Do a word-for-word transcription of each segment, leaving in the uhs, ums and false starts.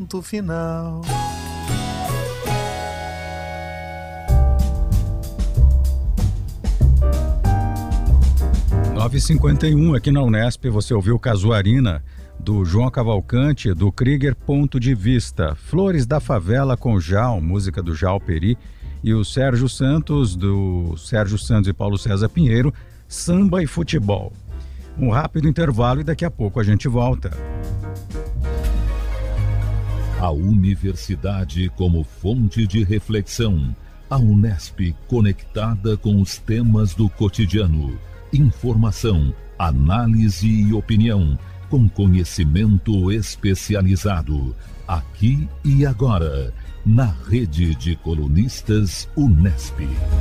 ponto final. nove e cinquenta e um aqui na Unesp, você ouviu Casuarina, do João Cavalcante, do Krieger Ponto de Vista, Flores da Favela com Jal, música do Jal Peri, e o Sérgio Santos, do Sérgio Santos e Paulo César Pinheiro, Samba e Futebol. Um rápido intervalo e daqui a pouco a gente volta. A universidade como fonte de reflexão. A Unesp conectada com os temas do cotidiano. Informação, análise e opinião, com conhecimento especializado. Aqui e agora, na rede de colunistas Unesp.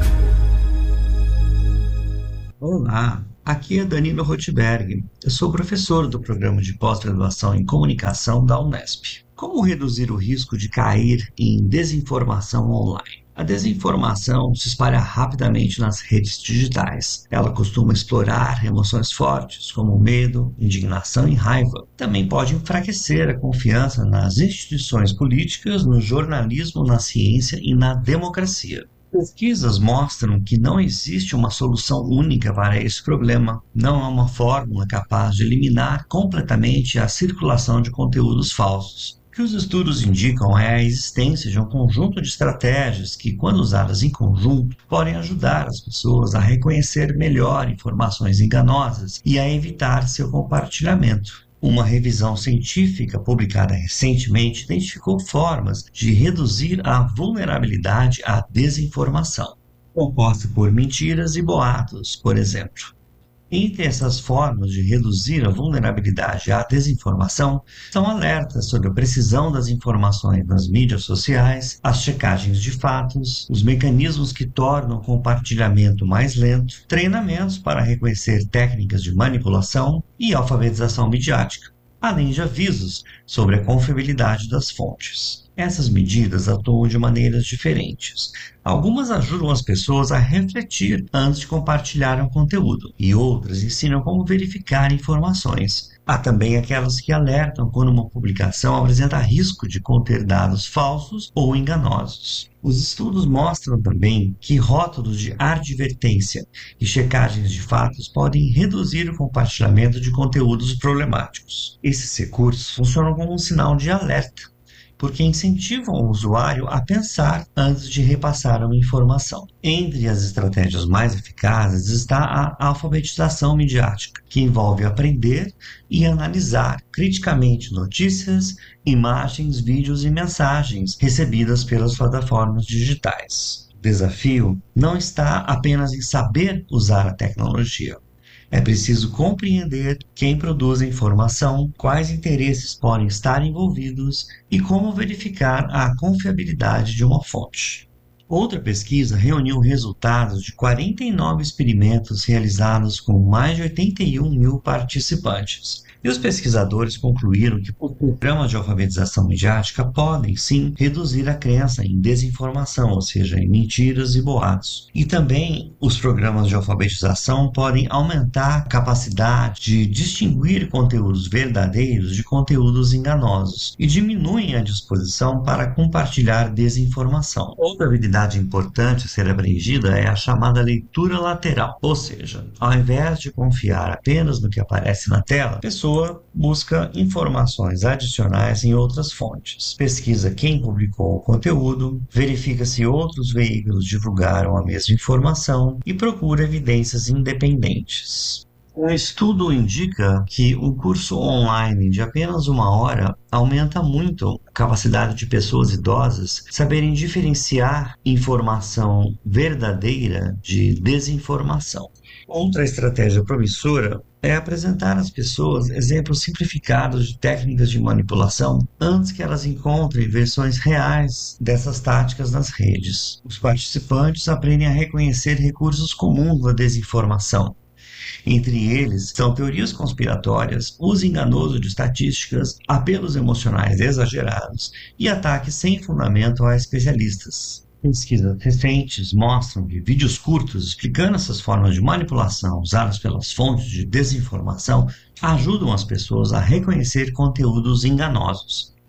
Olá, aqui é Danilo Rotberg. Eu sou professor do programa de pós-graduação em comunicação da Unesp. Como reduzir o risco de cair em desinformação online? A desinformação se espalha rapidamente nas redes digitais. Ela costuma explorar emoções fortes, como medo, indignação e raiva. Também pode enfraquecer a confiança nas instituições políticas, no jornalismo, na ciência e na democracia. Pesquisas mostram que não existe uma solução única para esse problema. Não há uma fórmula capaz de eliminar completamente a circulação de conteúdos falsos. O que os estudos indicam é a existência de um conjunto de estratégias que, quando usadas em conjunto, podem ajudar as pessoas a reconhecer melhor informações enganosas e a evitar seu compartilhamento. Uma revisão científica publicada recentemente identificou formas de reduzir a vulnerabilidade à desinformação, composta por mentiras e boatos, por exemplo. Entre essas formas de reduzir a vulnerabilidade à desinformação são alertas sobre a precisão das informações nas mídias sociais, as checagens de fatos, os mecanismos que tornam o compartilhamento mais lento, treinamentos para reconhecer técnicas de manipulação e alfabetização midiática, além de avisos sobre a confiabilidade das fontes. Essas medidas atuam de maneiras diferentes. Algumas ajudam as pessoas a refletir antes de compartilhar um conteúdo, e outras ensinam como verificar informações. Há também aquelas que alertam quando uma publicação apresenta risco de conter dados falsos ou enganosos. Os estudos mostram também que rótulos de advertência e checagens de fatos podem reduzir o compartilhamento de conteúdos problemáticos. Esses recursos funcionam como um sinal de alerta, porque incentivam o usuário a pensar antes de repassar uma informação. Entre as estratégias mais eficazes está a alfabetização midiática, que envolve aprender e analisar criticamente notícias, imagens, vídeos e mensagens recebidas pelas plataformas digitais. O desafio não está apenas em saber usar a tecnologia. É preciso compreender quem produz a informação, quais interesses podem estar envolvidos e como verificar a confiabilidade de uma fonte. Outra pesquisa reuniu resultados de quarenta e nove experimentos realizados com mais de oitenta e um mil participantes. E os pesquisadores concluíram que os programas de alfabetização midiática podem, sim, reduzir a crença em desinformação, ou seja, em mentiras e boatos. E também os programas de alfabetização podem aumentar a capacidade de distinguir conteúdos verdadeiros de conteúdos enganosos e diminuem a disposição para compartilhar desinformação. Outra habilidade importante a ser abrangida é a chamada leitura lateral, ou seja, ao invés de confiar apenas no que aparece na tela, a pessoa busca informações adicionais em outras fontes, pesquisa quem publicou o conteúdo, verifica se outros veículos divulgaram a mesma informação e procura evidências independentes. Um estudo indica que um curso online de apenas uma hora aumenta muito a capacidade de pessoas idosas saberem diferenciar informação verdadeira de desinformação. Outra estratégia promissora é apresentar às pessoas exemplos simplificados de técnicas de manipulação antes que elas encontrem versões reais dessas táticas nas redes. Os participantes aprendem a reconhecer recursos comuns da desinformação. Entre eles estão teorias conspiratórias, uso enganoso de estatísticas, apelos emocionais exagerados e ataques sem fundamento a especialistas. Pesquisas recentes mostram que vídeos curtos explicando essas formas de manipulação usadas pelas fontes de desinformação ajudam as pessoas a reconhecer conteúdos enganosos.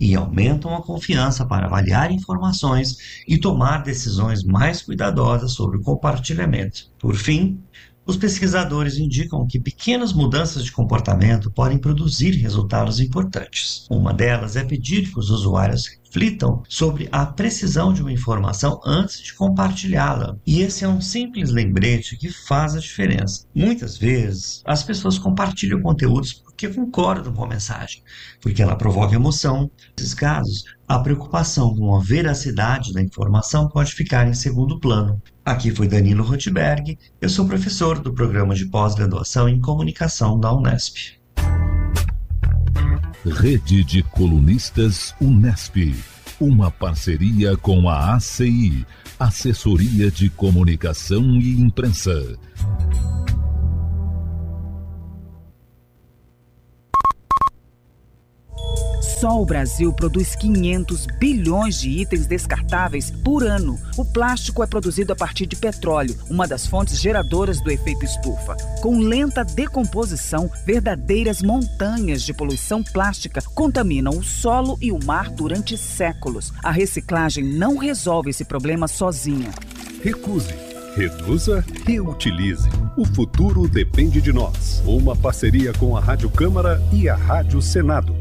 e aumentam a confiança para avaliar informações e tomar decisões mais cuidadosas sobre o compartilhamento. Por fim, os pesquisadores indicam que pequenas mudanças de comportamento podem produzir resultados importantes. Uma delas é pedir que os usuários reflitam sobre a precisão de uma informação antes de compartilhá-la. E esse é um simples lembrete que faz a diferença. Muitas vezes, as pessoas compartilham conteúdos porque concordam com a mensagem, porque ela provoca emoção. Nesses casos, a preocupação com a veracidade da informação pode ficar em segundo plano. Aqui foi Danilo Rotberg, eu sou professor do programa de pós-graduação em comunicação da Unesp. Rede de Colunistas Unesp, uma parceria com a A C I, Assessoria de Comunicação e Imprensa. Só o Brasil produz quinhentos bilhões de itens descartáveis por ano. O plástico é produzido a partir de petróleo, uma das fontes geradoras do efeito estufa. Com lenta decomposição, verdadeiras montanhas de poluição plástica contaminam o solo e o mar durante séculos. A reciclagem não resolve esse problema sozinha. Recuse, reduza, reutilize. O futuro depende de nós. Uma parceria com a Rádio Câmara e a Rádio Senado.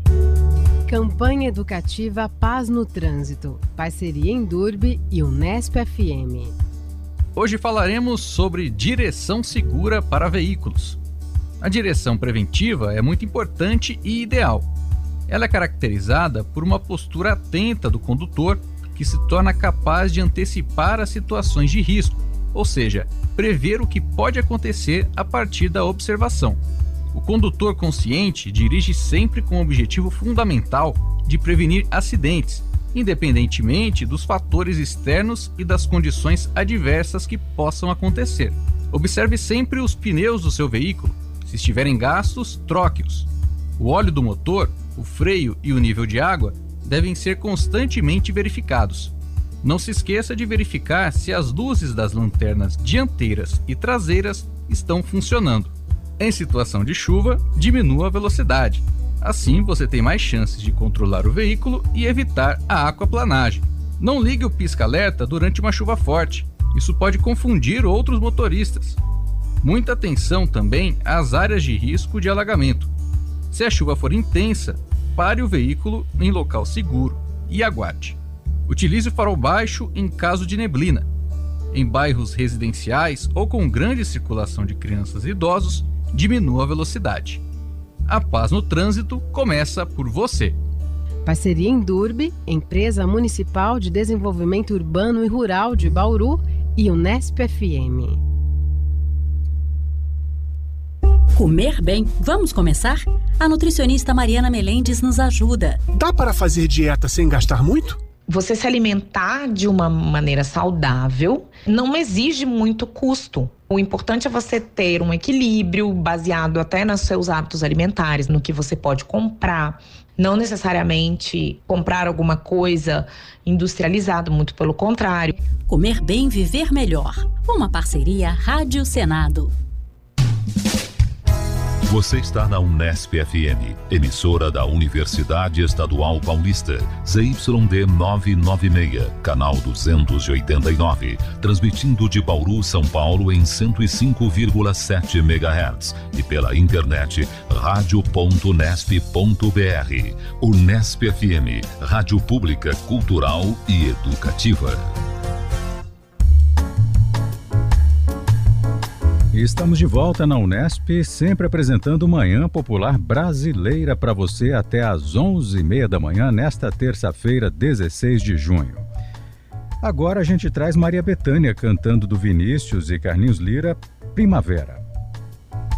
Campanha Educativa Paz no Trânsito, parceria Endurbe e Unesp F M. Hoje falaremos sobre direção segura para veículos. A direção preventiva é muito importante e ideal. Ela é caracterizada por uma postura atenta do condutor que se torna capaz de antecipar as situações de risco, ou seja, prever o que pode acontecer a partir da observação. O condutor consciente dirige sempre com o objetivo fundamental de prevenir acidentes, independentemente dos fatores externos e das condições adversas que possam acontecer. Observe sempre os pneus do seu veículo. Se estiverem gastos, troque-os. O óleo do motor, o freio e o nível de água devem ser constantemente verificados. Não se esqueça de verificar se as luzes das lanternas dianteiras e traseiras estão funcionando. Em situação de chuva, diminua a velocidade. Assim, você tem mais chances de controlar o veículo e evitar a aquaplanagem. Não ligue o pisca-alerta durante uma chuva forte. Isso pode confundir outros motoristas. Muita atenção também às áreas de risco de alagamento. Se a chuva for intensa, pare o veículo em local seguro e aguarde. Utilize o farol baixo em caso de neblina. Em bairros residenciais ou com grande circulação de crianças e idosos, diminua a velocidade. A paz no trânsito começa por você. Parceria Endurbe, Empresa Municipal de Desenvolvimento Urbano e Rural de Bauru e Unesp F M. Comer bem, vamos começar? A nutricionista Mariana Melendes nos ajuda. Dá para fazer dieta sem gastar muito? Você se alimentar de uma maneira saudável não exige muito custo. O importante é você ter um equilíbrio baseado até nos seus hábitos alimentares, no que você pode comprar. Não necessariamente comprar alguma coisa industrializada, muito pelo contrário. Comer bem, viver melhor. Uma parceria Rádio Senado. Você está na Unesp F M, emissora da Universidade Estadual Paulista, Z Y D novecentos e noventa e seis, canal duzentos e oitenta e nove, transmitindo de Bauru, São Paulo em cento e cinco vírgula sete megahertz e pela internet rádio ponto unesp ponto br. Unesp F M, rádio pública, cultural e educativa. Estamos de volta na Unesp, sempre apresentando Manhã Popular Brasileira para você até às onze e meia da manhã, nesta terça-feira, dezesseis de junho. Agora a gente traz Maria Bethânia cantando do Vinícius e Carlinhos Lira, Primavera.